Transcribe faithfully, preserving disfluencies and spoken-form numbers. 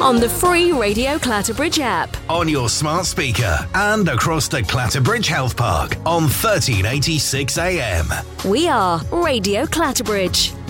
on the free Radio Clatterbridge app, on your smart speaker, and across the Clatterbridge Health Park on thirteen eighty-six A M. We are Radio Clatterbridge.